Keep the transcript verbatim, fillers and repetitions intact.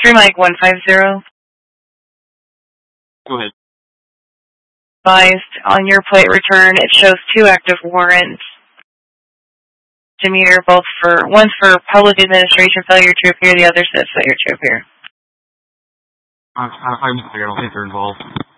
Three Mike one five zero. Go ahead. Advised on your plate return, it shows two active warrants. Demeanor, both for one's for public administration failure to appear, the other says failure to appear. I, I, I don't think they're involved.